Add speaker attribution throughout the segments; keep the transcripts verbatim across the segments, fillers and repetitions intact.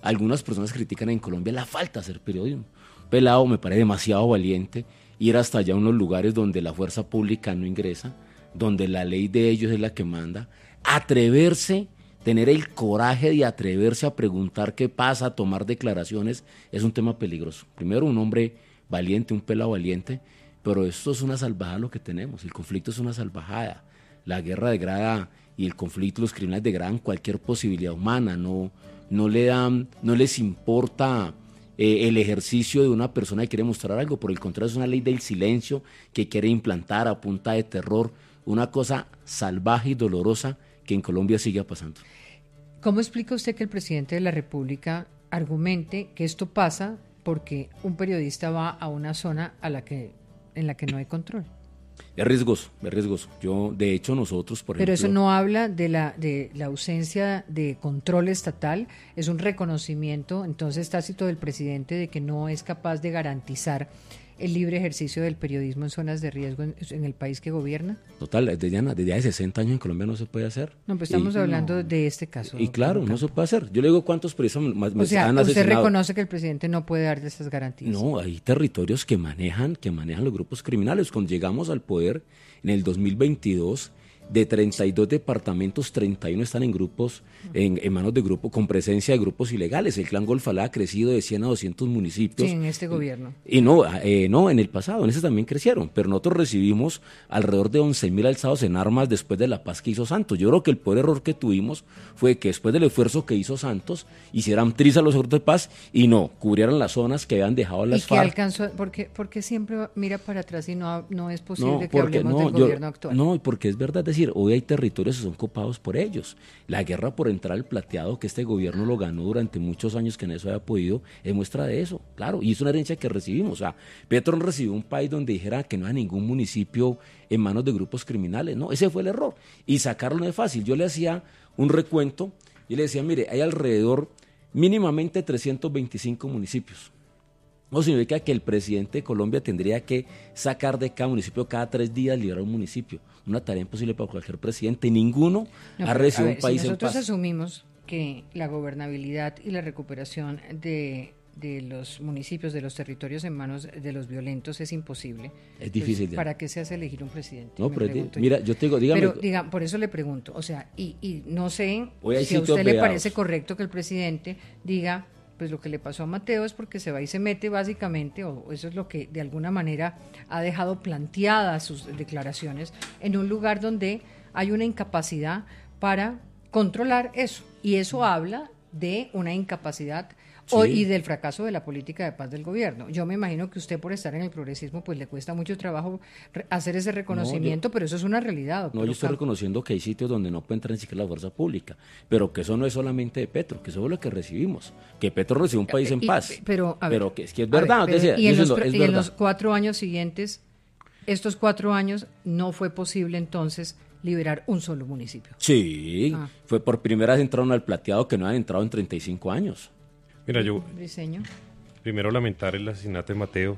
Speaker 1: algunas personas critican en Colombia la falta de hacer periodismo. Pelado me parece demasiado valiente ir hasta allá a unos lugares donde la fuerza pública no ingresa, donde la ley de ellos es la que manda, atreverse, tener el coraje de atreverse a preguntar qué pasa, a tomar declaraciones, es un tema peligroso. Primero, un hombre valiente, un pelado valiente, pero esto es una salvajada lo que tenemos, el conflicto es una salvajada, la guerra degrada y el conflicto, los criminales degradan cualquier posibilidad humana, no, no, le dan, no les importa eh, el ejercicio de una persona que quiere mostrar algo, por el contrario es una ley del silencio que quiere implantar a punta de terror, una cosa salvaje y dolorosa que en Colombia sigue pasando.
Speaker 2: ¿Cómo explica usted que el presidente de la República argumente que esto pasa porque un periodista va a una zona a la que, en la que no hay control?
Speaker 1: Es riesgoso, es riesgoso. Yo, de hecho, nosotros, por
Speaker 2: Pero
Speaker 1: ejemplo...
Speaker 2: eso no habla de la, de la ausencia de control estatal, es un reconocimiento entonces tácito del presidente de que no es capaz de garantizar el libre ejercicio del periodismo en zonas de riesgo en, en el país que gobierna.
Speaker 1: Total, desde, desde hace sesenta años en Colombia no se puede hacer.
Speaker 2: No, pues estamos
Speaker 1: y,
Speaker 2: hablando
Speaker 1: no,
Speaker 2: de este caso.
Speaker 1: Y claro, no se puede hacer. Yo le digo cuántos periodistas más
Speaker 2: o sea,
Speaker 1: han
Speaker 2: usted
Speaker 1: asesinado.
Speaker 2: reconoce que el presidente no puede dar de esas garantías.
Speaker 1: No, hay territorios que manejan, que manejan los grupos criminales. Cuando llegamos al poder en el dos mil veintidós, de treinta y dos departamentos, treinta y uno están en grupos, en, en manos de grupos, con presencia de grupos ilegales. El Clan Golfalá ha crecido de cien a doscientos municipios.
Speaker 2: Sí, en este gobierno.
Speaker 1: Y, y no, eh, no, en el pasado, en ese también crecieron, pero nosotros recibimos alrededor de once mil alzados en armas después de la paz que hizo Santos. Yo creo que el peor error que tuvimos fue que después del esfuerzo que hizo Santos, hicieran trizas a los acuerdos de paz y no, cubrieran las zonas que habían dejado las
Speaker 2: ¿Y
Speaker 1: FARC.
Speaker 2: que alcanzó? Porque, porque siempre mira para atrás y no, no es posible
Speaker 1: No,
Speaker 2: que
Speaker 1: porque,
Speaker 2: hablemos
Speaker 1: no,
Speaker 2: del
Speaker 1: yo,
Speaker 2: gobierno actual.
Speaker 1: No, porque es verdad, es decir, hoy hay territorios que son copados por ellos. La guerra por entrar al plateado, que este gobierno lo ganó durante muchos años, que en eso haya podido, es muestra de eso, claro, y es una herencia que recibimos. O sea, Petro no recibió un país donde dijera que no hay ningún municipio en manos de grupos criminales, no, ese fue el error, y sacarlo no es fácil. Yo le hacía un recuento y le decía, mire, hay alrededor mínimamente trescientos veinticinco municipios. No significa que el presidente de Colombia tendría que sacar de cada municipio cada tres días, liberar un municipio. Una tarea imposible para cualquier presidente. Ninguno
Speaker 2: no,
Speaker 1: ha recibido un país
Speaker 2: si
Speaker 1: en paz.
Speaker 2: Nosotros asumimos que la gobernabilidad y la recuperación de, de los municipios, de los territorios en manos de los violentos es imposible.
Speaker 1: Es difícil.
Speaker 2: Pues, ¿para qué se hace elegir un presidente?
Speaker 1: No, pero di, mira, yo te digo, dígame.
Speaker 2: Pero diga, por eso le pregunto, o sea, y, y no sé
Speaker 1: Hoy
Speaker 2: si a usted
Speaker 1: veados.
Speaker 2: le parece correcto que el presidente diga, pues lo que le pasó a Mateo es porque se va y se mete básicamente, o eso es lo que de alguna manera ha dejado planteadas sus declaraciones, en un lugar donde hay una incapacidad para controlar eso, y eso habla de una incapacidad sí. o, y del fracaso de la política de paz del gobierno. Yo me imagino que usted, por estar en el progresismo, pues le cuesta mucho trabajo re- hacer ese reconocimiento, no, yo, pero eso es una realidad.
Speaker 1: No, yo estoy Campo. reconociendo que hay sitios donde no puede entrar ni siquiera la fuerza pública, pero que eso no es solamente de Petro, que eso es lo que recibimos, que Petro recibió un país en
Speaker 2: y,
Speaker 1: paz,
Speaker 2: pero, a ver,
Speaker 1: pero que es que es verdad.
Speaker 2: Ver, pero,
Speaker 1: decía,
Speaker 2: y en,
Speaker 1: diciendo,
Speaker 2: los,
Speaker 1: es
Speaker 2: y
Speaker 1: verdad.
Speaker 2: en los cuatro años siguientes, estos cuatro años, no fue posible entonces liberar un solo municipio.
Speaker 1: Sí, ah. fue por primera vez entraron al plateado que no han entrado en treinta y cinco años.
Speaker 3: Mira, yo
Speaker 2: Briceño.
Speaker 3: Primero lamentar el asesinato de Mateo,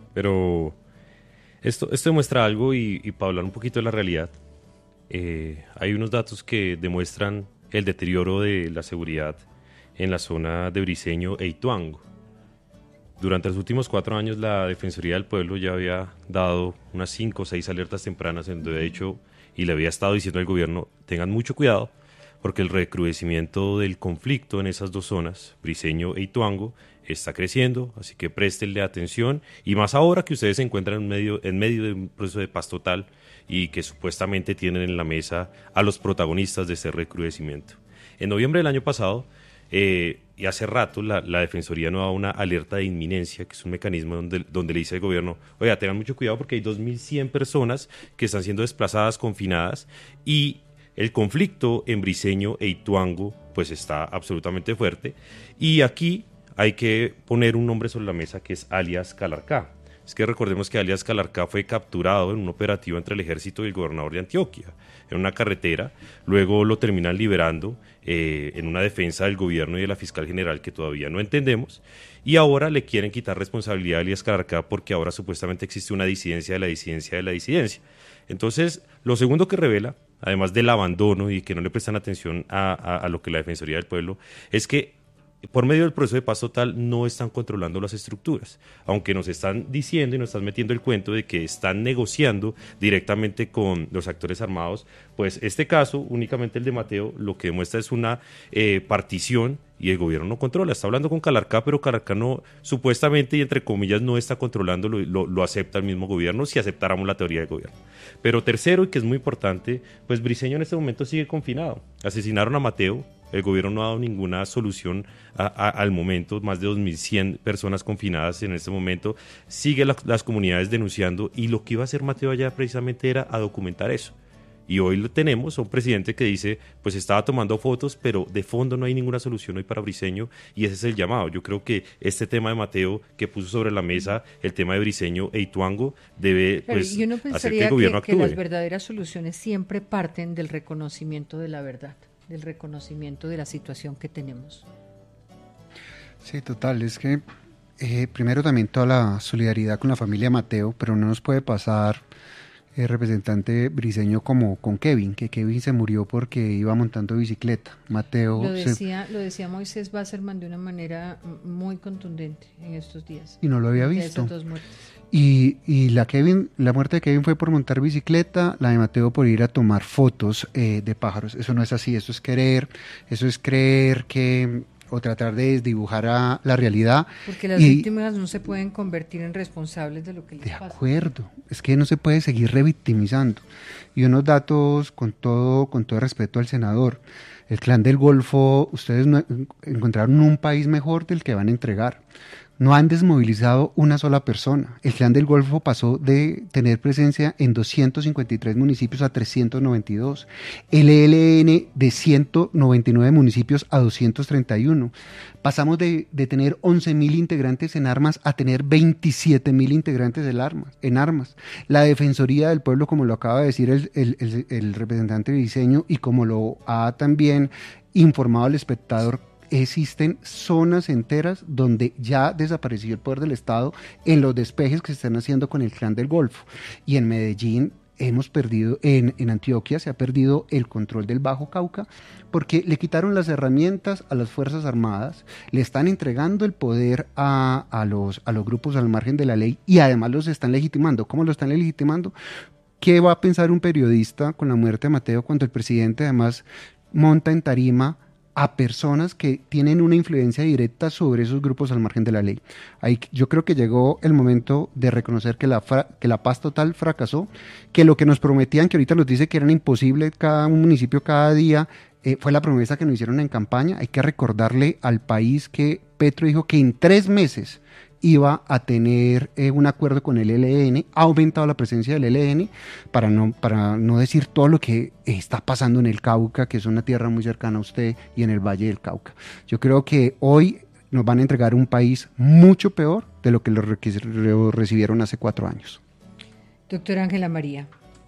Speaker 3: pero esto, esto demuestra algo y, y para hablar un poquito de la realidad, eh, hay unos datos que demuestran el deterioro de la seguridad en la zona de Briceño e Ituango. Durante los últimos cuatro años la Defensoría del Pueblo ya había dado unas cinco o seis alertas tempranas en donde de hecho, y le había estado diciendo al gobierno, tengan mucho cuidado porque el recrudecimiento del conflicto en esas dos zonas, Briceño e Ituango, está creciendo, así que préstenle atención, y más ahora que ustedes se encuentran en medio, en medio de un proceso de paz total y que supuestamente tienen en la mesa a los protagonistas de ese recrudecimiento. En noviembre del año pasado, eh, y hace rato, la, la Defensoría nos da una alerta de inminencia, que es un mecanismo donde, donde le dice al gobierno, oiga, tengan mucho cuidado porque hay dos mil cien personas que están siendo desplazadas, confinadas, y el conflicto en Briceño e Ituango pues está absolutamente fuerte, y aquí hay que poner un nombre sobre la mesa que es alias Calarcá. Es que recordemos que alias Calarcá fue capturado en un operativo entre el ejército y el gobernador de Antioquia, en una carretera, luego lo terminan liberando eh, en una defensa del gobierno y de la fiscal general que todavía no entendemos, y ahora le quieren quitar responsabilidad a alias Calarcá porque ahora supuestamente existe una disidencia de la disidencia de la disidencia. Entonces, lo segundo que revela, además del abandono y que no le prestan atención a, a, a lo que la Defensoría del Pueblo, es que por medio del proceso de paz total no están controlando las estructuras, aunque nos están diciendo y nos están metiendo el cuento de que están negociando directamente con los actores armados, pues este caso, únicamente el de Mateo, lo que demuestra es una eh, partición y el gobierno no controla. Está hablando con Calarcá, pero Calarcá no, supuestamente y entre comillas, no está controlando, lo, lo, lo acepta el mismo gobierno, si aceptáramos la teoría del gobierno. Pero tercero, y que es muy importante, pues Briceño en este momento sigue confinado. Asesinaron a Mateo, el gobierno no ha dado ninguna solución a, a, al momento, más de dos mil cien personas confinadas en este momento, sigue la, las comunidades denunciando, y lo que iba a hacer Mateo allá precisamente era a documentar eso. Y hoy lo tenemos a un presidente que dice, pues estaba tomando fotos, pero de fondo no hay ninguna solución hoy para Briceño, y ese es el llamado. Yo creo que este tema de Mateo que puso sobre la mesa, el tema de Briceño e Ituango, debe
Speaker 2: claro,
Speaker 3: pues,
Speaker 2: y uno
Speaker 3: hacer que el gobierno
Speaker 2: que,
Speaker 3: actúe.
Speaker 2: que las verdaderas soluciones siempre parten del reconocimiento de la verdad, del reconocimiento de la situación que tenemos.
Speaker 4: Sí, total, es que eh, primero también toda la solidaridad con la familia Mateo, pero no nos puede pasar el representante Briceño como con Kevin, que Kevin se murió porque iba montando bicicleta. Mateo
Speaker 2: lo decía,
Speaker 4: se...
Speaker 2: lo decía Moisés Wasserman de una manera muy contundente en estos días.
Speaker 4: Y no lo había
Speaker 2: de
Speaker 4: visto.
Speaker 2: esas dos muertes.
Speaker 4: Y, y la Kevin, la muerte de Kevin fue por montar bicicleta, la de Mateo por ir a tomar fotos eh, de pájaros. Eso no es así, eso es querer, eso es creer que o tratar de desdibujar a la realidad.
Speaker 2: Porque las
Speaker 4: y,
Speaker 2: víctimas no se pueden convertir en responsables de lo que les
Speaker 4: de
Speaker 2: pasa.
Speaker 4: De acuerdo, es que no se puede seguir revictimizando. Y unos datos con todo, con todo respeto al senador. El Clan del Golfo, ustedes no, encontraron un país mejor del que van a entregar. No han desmovilizado una sola persona. El Clan del Golfo pasó de tener presencia en doscientos cincuenta y tres municipios a trescientos noventa y dos. El E L N de ciento noventa y nueve municipios a doscientos treinta y uno. Pasamos de, de tener once mil integrantes en armas a tener veintisiete mil integrantes en armas, en armas. La Defensoría del Pueblo, como lo acaba de decir el, el, el, el representante Briceño y como lo ha también informado al espectador, existen zonas enteras donde ya desapareció el poder del Estado en los despejes que se están haciendo con el Clan del Golfo. Y en Medellín hemos perdido, en, en Antioquia se ha perdido el control del Bajo Cauca porque le quitaron las herramientas a las Fuerzas Armadas, le están entregando el poder a, a, los, a los grupos al margen de la ley y además los están legitimando. ¿Cómo lo están legitimando? ¿Qué va a pensar un periodista con la muerte de Mateo cuando el presidente además monta en tarima a personas que tienen una influencia directa sobre esos grupos al margen de la ley? Ahí yo creo que llegó el momento de reconocer que la, fra- que la paz total fracasó, que lo que nos prometían, que ahorita nos dice que era imposible cada un municipio cada día, eh, fue la promesa que nos hicieron en campaña. Hay que recordarle al país que Petro dijo que en tres meses iba a tener eh, un acuerdo con el E L N, ha aumentado la presencia del E L N, para no, para no decir todo lo que está pasando en el Cauca, que es una tierra muy cercana a usted, y en el Valle del Cauca. Yo creo que hoy nos van a entregar un país mucho peor de lo que lo, re- lo recibieron hace cuatro años.
Speaker 2: Doctora Ángela María.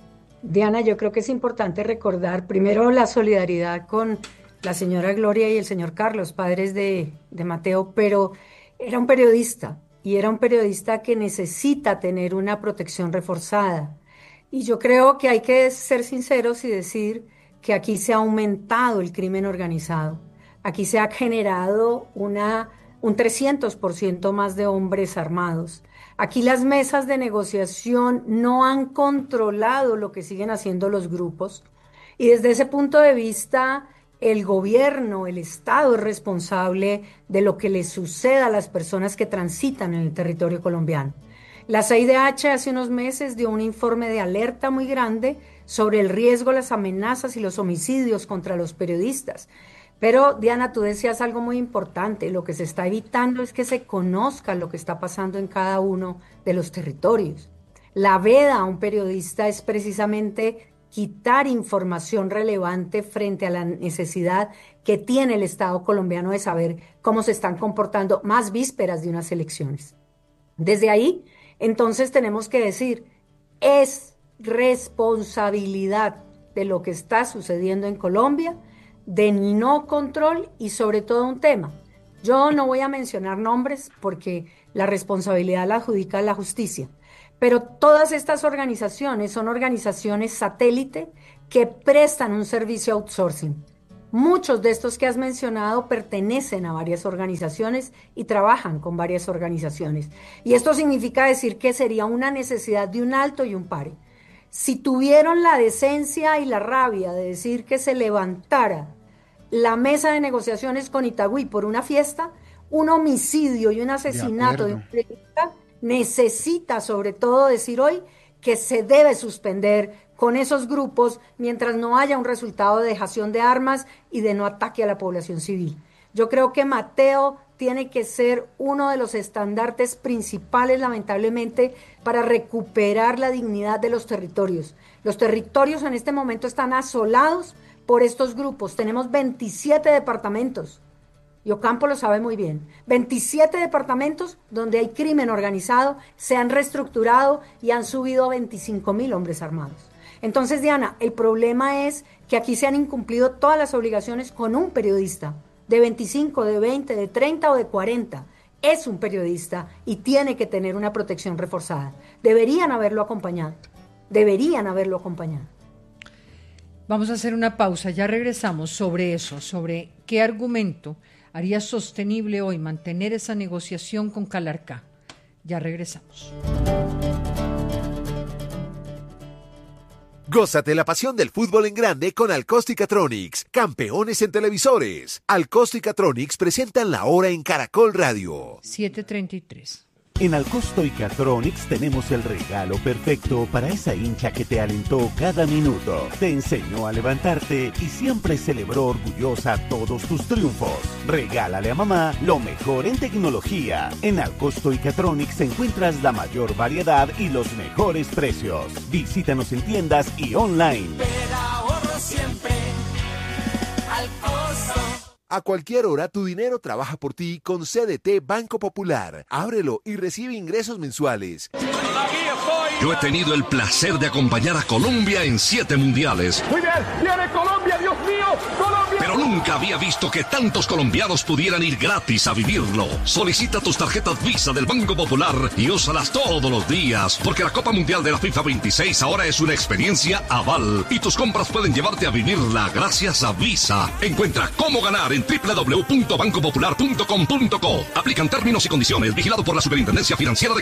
Speaker 5: Diana, yo creo que es importante recordar primero la solidaridad con la señora Gloria y el señor Carlos, padres de, de Mateo, pero era un periodista y era un periodista que necesita tener una protección reforzada. Y yo creo que hay que ser sinceros y decir que aquí se ha aumentado el crimen organizado. Aquí se ha generado una, un trescientos por ciento más de hombres armados. Aquí las mesas de negociación no han controlado lo que siguen haciendo los grupos. Y desde ese punto de vista, el gobierno, el Estado es responsable de lo que le suceda a las personas que transitan en el territorio colombiano. La C I D H hace unos meses dio un informe de alerta muy grande sobre el riesgo, las amenazas y los homicidios contra los periodistas. Pero, Diana, tú decías algo muy importante. Lo que se está evitando es que se conozca lo que está pasando en cada uno de los territorios. La veda a un periodista es precisamente quitar información relevante frente a la necesidad que tiene el Estado colombiano de saber cómo se están comportando más vísperas de unas elecciones. Desde ahí, entonces tenemos que decir, es responsabilidad de lo que está sucediendo en Colombia, de no control y sobre todo un tema. Yo no voy a mencionar nombres porque la responsabilidad la adjudica la justicia. Pero todas estas organizaciones son organizaciones satélite que prestan un servicio outsourcing. Muchos de estos que has mencionado pertenecen a varias organizaciones y trabajan con varias organizaciones. Y esto significa decir que sería una necesidad de un alto y un pare. Si tuvieron la decencia y la rabia de decir que se levantara la mesa de negociaciones con Itagüí por una fiesta, un homicidio y un asesinato de, de un periodista necesita sobre todo decir hoy que se debe suspender con esos grupos mientras no haya un resultado de dejación de armas y de no ataque a la población civil. Yo creo que Mateo tiene que ser uno de los estandartes principales, lamentablemente, para recuperar la dignidad de los territorios. Los territorios en este momento están asolados por estos grupos. Tenemos veintisiete departamentos, y Ocampo lo sabe muy bien, veintisiete departamentos donde hay crimen organizado, se han reestructurado y han subido a veinticinco mil hombres armados. Entonces, Diana, el problema es que aquí se han incumplido todas las obligaciones con un periodista, de veinticinco, de veinte, de treinta o de cuarenta. Es un periodista y tiene que tener una protección reforzada. Deberían haberlo acompañado, deberían haberlo acompañado.
Speaker 2: Vamos a hacer una pausa, ya regresamos sobre eso, sobre qué argumento haría sostenible hoy mantener esa negociación con Calarcá. Ya regresamos.
Speaker 6: Gózate la pasión del fútbol en grande con Alcosto y Catronics, campeones en televisores. Alcosto y Catronics presentan La Hora en Caracol Radio.
Speaker 2: siete treinta y tres.
Speaker 7: En Alcosto y Catronics tenemos el regalo perfecto para esa hincha que te alentó cada minuto, te enseñó a levantarte y siempre celebró orgullosa todos tus triunfos. Regálale a mamá lo mejor en tecnología. En Alcosto y Catronics encuentras la mayor variedad y los mejores precios. Visítanos en tiendas y online.
Speaker 8: Pero ahorro siempre al costo.
Speaker 6: A cualquier hora tu dinero trabaja por ti con C D T Banco Popular. Ábrelo y recibe ingresos mensuales.
Speaker 9: Yo he tenido el placer de acompañar a Colombia en siete mundiales.
Speaker 10: Muy bien, viene Colombia, Dios mío, Colombia.
Speaker 9: Pero nunca había visto que tantos colombianos pudieran ir gratis a vivirlo. Solicita tus tarjetas Visa del Banco Popular y úsalas todos los días, porque la Copa Mundial de la FIFA veintiséis ahora es una experiencia aval y tus compras pueden llevarte a vivirla gracias a Visa. Encuentra cómo ganar en doble u doble u doble u punto banco popular punto com punto co. Aplican términos y condiciones. Vigilado por la Superintendencia Financiera de